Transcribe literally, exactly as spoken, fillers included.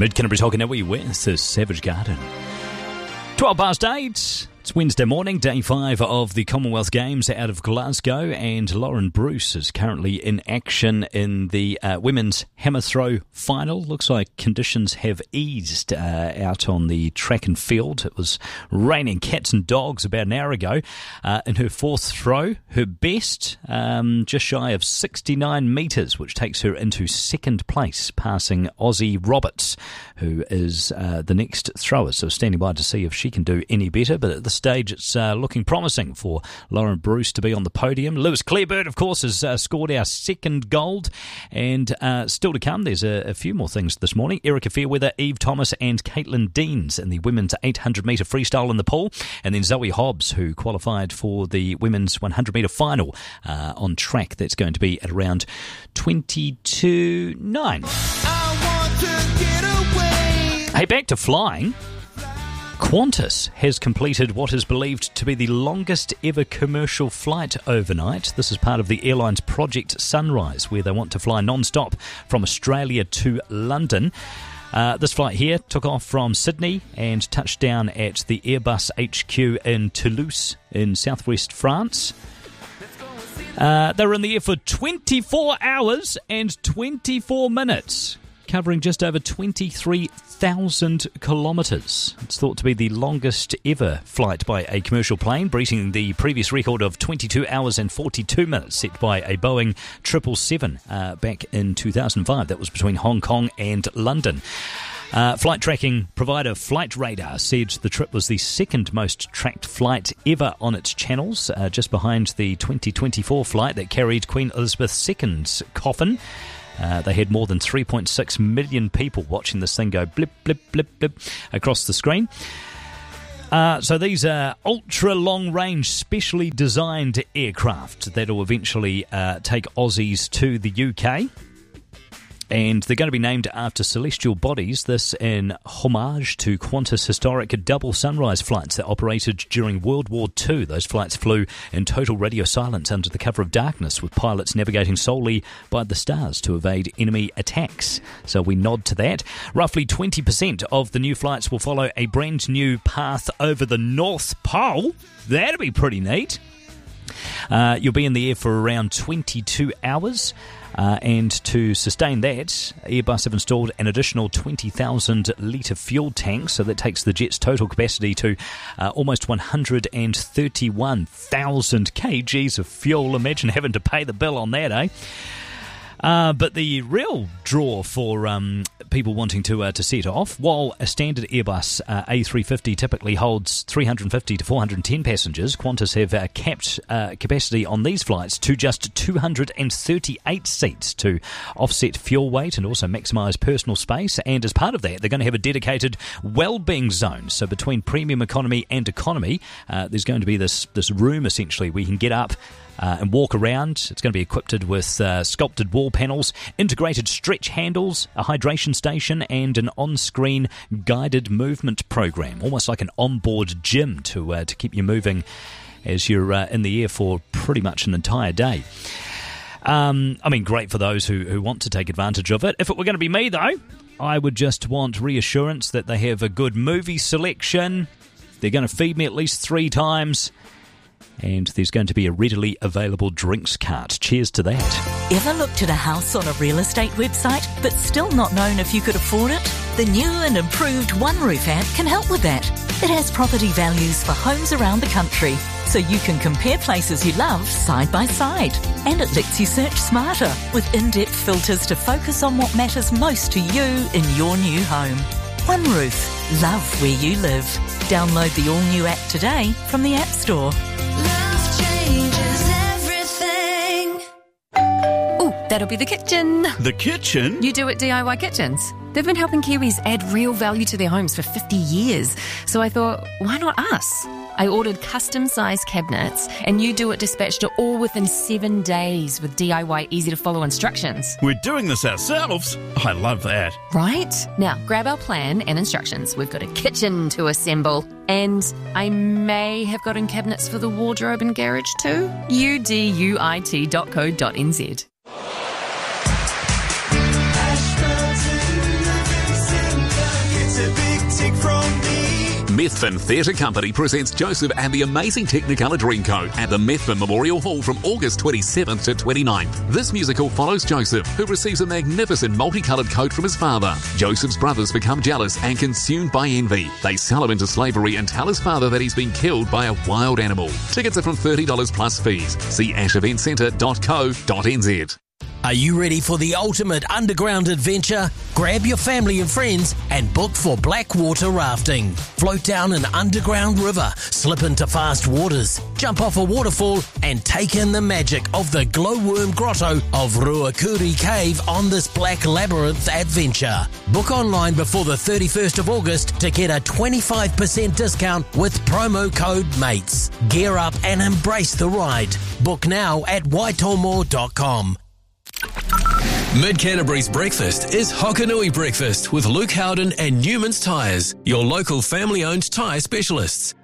Mid-Canterbury talking now we with the Savage Garden. twelve past eight. It's Wednesday morning, day five of the Commonwealth Games out of Glasgow, and Lauren Bruce is currently in action in the uh, women's hammer throw final. Looks like conditions have eased uh, out on the track and field. It was raining cats and dogs about an hour ago. Uh, in her fourth throw, her best, um, just shy of sixty-nine metres, which takes her into second place, passing Aussie Roberts, who is uh, the next thrower. So standing by to see if she can do any better, but at the stage it's uh, looking promising for Lauren Bruce to be on the podium. Lewis Clearbird, of course, has uh, scored our second gold, and uh, still to come there's a, a few more things this morning. Erica Fairweather, Eve Thomas and Caitlin Deans in the women's eight hundred metre freestyle in the pool, and then Zoe Hobbs, who qualified for the women's one hundred metre final uh, on track. That's going to be at around twenty-two nine. I want to get away. Hey, back to flying. Qantas has completed what is believed to be the longest ever commercial flight overnight. This is part of the airline's Project Sunrise, where they want to fly non-stop from Australia to London. Uh, this flight here took off from Sydney and touched down at the Airbus H Q in Toulouse in southwest France. Uh, they were in the air for twenty-four hours and twenty-four minutes. Covering just over twenty-three thousand kilometres. It's thought to be the longest ever flight by a commercial plane, beating the previous record of twenty-two hours and forty-two minutes set by a Boeing triple seven uh, back in two thousand five. That was between Hong Kong and London. Uh, flight tracking provider Flight Radar said the trip was the second most tracked flight ever on its channels, uh, just behind the twenty twenty-four flight that carried Queen Elizabeth the Second's coffin. Uh, they had more than three point six million people watching this thing go blip, blip, blip, blip across the screen. Uh, so these are ultra-long-range, specially designed aircraft that will eventually uh, take Aussies to the U K. And they're going to be named after celestial bodies, this in homage to Qantas' historic double sunrise flights that operated during World War Two. Those flights flew in total radio silence under the cover of darkness, with pilots navigating solely by the stars to evade enemy attacks. So we nod to that. Roughly twenty percent of the new flights will follow a brand new path over the North Pole. That'll be pretty neat. Uh, you'll be in the air for around twenty-two hours. Uh, and to sustain that, Airbus have installed an additional twenty thousand litre fuel tank, so that takes the jet's total capacity to uh, almost one hundred thirty-one thousand kilograms of fuel. Imagine having to pay the bill on that, eh? Uh, but the real draw for um, people wanting to uh, to set off, while a standard Airbus uh, A three fifty typically holds three hundred fifty to four hundred ten passengers, Qantas have uh, capped uh, capacity on these flights to just two hundred thirty-eight seats to offset fuel weight and also maximise personal space. And as part of that, they're going to have a dedicated wellbeing zone. So between premium economy and economy, uh, there's going to be this, this room essentially where you can get up Uh, and walk around. It's going to be equipped with uh, sculpted wall panels, integrated stretch handles, a hydration station, and an on-screen guided movement program, almost like an onboard gym to uh, to keep you moving as you're uh, in the air for pretty much an entire day. Um, I mean, great for those who, who want to take advantage of it. If it were going to be me, though, I would just want reassurance that they have a good movie selection. They're going to feed me at least three times. And there's going to be a readily available drinks cart. Cheers to that. Ever looked at a house on a real estate website but still not known if you could afford it? The new and improved OneRoof app can help with that. It has property values for homes around the country, so you can compare places you love side by side. And it lets you search smarter with in-depth filters to focus on what matters most to you in your new home. OneRoof. Love where you live. Download the all-new app today from the App Store. Love changes everything. Ooh, that'll be the kitchen. The kitchen? You Do It D I Y Kitchens. They've been helping Kiwis add real value to their homes for fifty years. So I thought, why not us? I ordered custom-sized cabinets, and You Do It dispatched it all within seven days with D I Y easy-to-follow instructions. We're doing this ourselves? I love that. Right? Now, grab our plan and instructions. We've got a kitchen to assemble. And I may have gotten cabinets for the wardrobe and garage too. U D U I T dot co dot n z. Methven Theatre Company presents Joseph and the Amazing Technicolor Dreamcoat at the Methven Memorial Hall from August twenty-seventh to twenty-ninth. This musical follows Joseph, who receives a magnificent multicoloured coat from his father. Joseph's brothers become jealous and consumed by envy. They sell him into slavery and tell his father that he's been killed by a wild animal. Tickets are from thirty dollars plus fees. See ash event centre dot co dot n z. Are you ready for the ultimate underground adventure? Grab your family and friends and book for Blackwater rafting. Float down an underground river, slip into fast waters, jump off a waterfall and take in the magic of the glowworm grotto of Ruakuri Cave on this Black Labyrinth adventure. Book online before the thirty-first of August to get a twenty-five percent discount with promo code MATES. Gear up and embrace the ride. Book now at whitehallmore dot com. Mid Canterbury's breakfast is Hokanui Breakfast with Luke Howden and Newman's Tyres, your local family-owned tyre specialists.